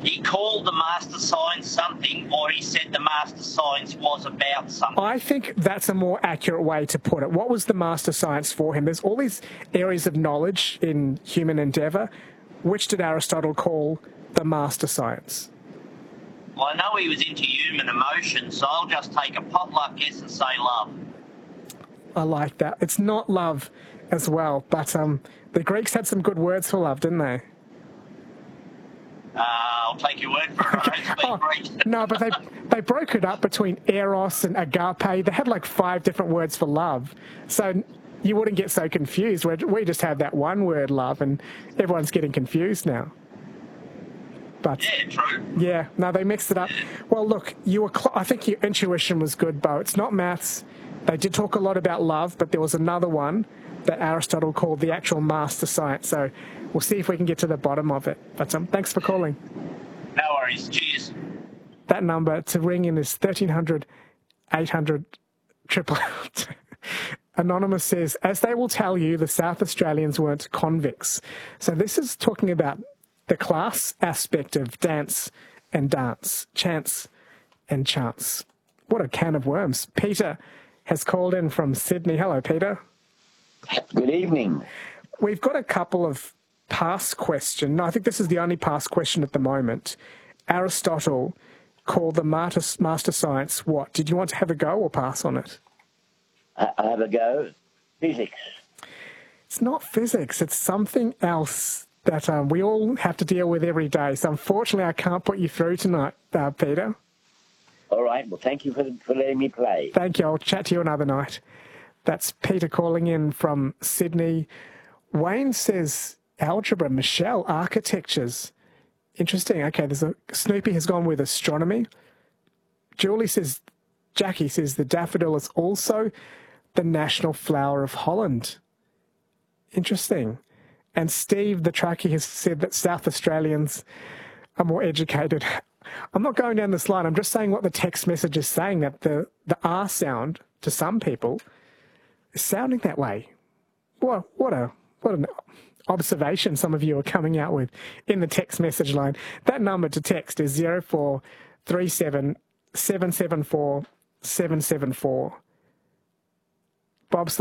He called the master science something, or he said the master science was about something. I think that's a more accurate way to put it. What was the master science for him? There's all these areas of knowledge in human endeavour. Which did Aristotle call the master science? Well, I know he was into human emotion, so I'll just take a potluck guess and say love. I like that. It's not love as well, but the Greeks had some good words for love, didn't they? I'll take your word for it. I don't speak Greek. No, but they broke it up between eros and agape. They had like 5 different words for love. So you wouldn't get so confused. We just had that one word, love, and everyone's getting confused now. But Yeah, true. yeah, no, they mixed it up. Well, look, I think your intuition was good, Bo. It's not maths. They did talk a lot about love, but there was another one that Aristotle called the actual master science. So we'll see if we can get to the bottom of it. But thanks for calling. No worries. Cheers. That number to ring in is 1300 800 888. Anonymous says, as they will tell you, the South Australians weren't convicts. So this is talking about the class aspect of dance and dance, chance and chance. What a can of worms. Peter has called in from Sydney. Hello, Peter. Good evening. We've got a couple of past questions. No, I think this is the only past question at the moment. Aristotle called the master science what? Did you want to have a go or pass on it? I have a go. Physics. It's not physics. It's something else that we all have to deal with every day. So unfortunately, I can't put you through tonight, Peter. All right. Well, thank you for letting me play. Thank you. I'll chat to you another night. That's Peter calling in from Sydney. Wayne says algebra. Michelle, architectures. Interesting. Okay, Snoopy has gone with astronomy. Jackie says the daffodil is also the national flower of Holland. Interesting. And Steve, the truckie, has said that South Australians are more educated. I'm not going down this line. I'm just saying what the text message is saying, that the R sound to some people is sounding that way. What an observation some of you are coming out with in the text message line. That number to text is 0437 774 774. Bob